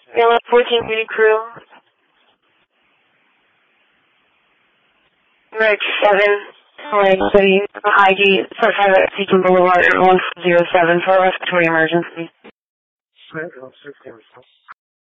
Yeah, 14 Beauty Crew. Rick 7, Lake City, ID 45 at Seaton Boulevard, 107 for a respiratory emergency.